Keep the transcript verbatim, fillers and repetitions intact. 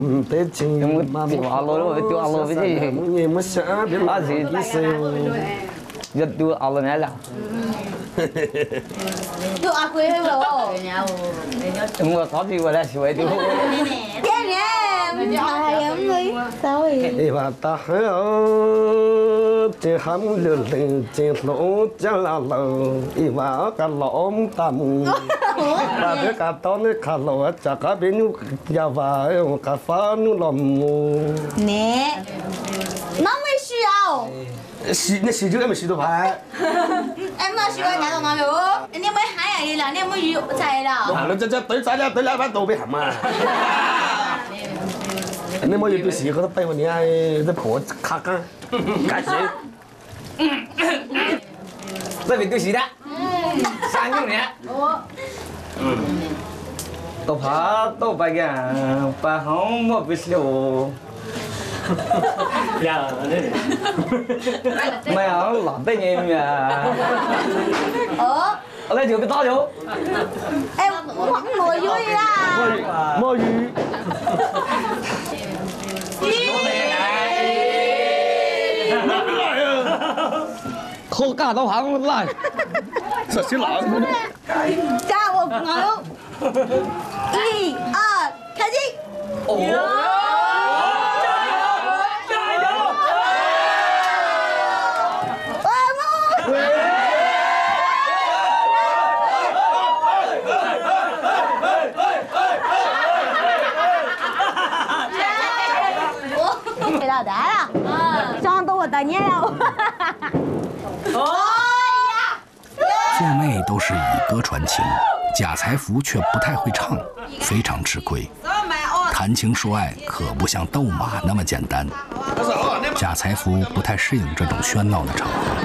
嗯，北京嘛， 丢阿罗了，丢阿罗不去， 你们下边那是意思哟。 要丢阿罗来了。 丢阿贵了， 我早就我来喜欢丢。 爹爹，还有没？sorry。 哎哇，大海哦，这喊流泪，这路加拉路，哎哇个老大木，那这个到那卡路啊，这个边有呀哇哟，个发努老木。 你，那没需要。 洗那洗就那么洗多排。 em nói chuyện nhà tao nói rồi, anh em mới hai ngày là anh em mới yêu chạy là. 我行了，这这对咱俩对两班都被喊嘛。你冇有對事，覺得俾我哋係啲婆卡緊，解釋。 这边丢洗的，三六年。嗯。都怕都白干，白行我不修。呀，没有老对你呀。 Ủa? Ở đây cái to chú. Em hoặc mùi vui à. Mùi vui. Khô cả tao hàng lại. Sợ xíu lợn. Chào một người luôn. Y, à, khai gì? Ủa? 老大了，装到我的年了。 做妹都是以歌传情，贾才福却不太会唱，非常吃亏。谈情说爱可不像斗马那么简单。贾才福不太适应这种喧闹的场合。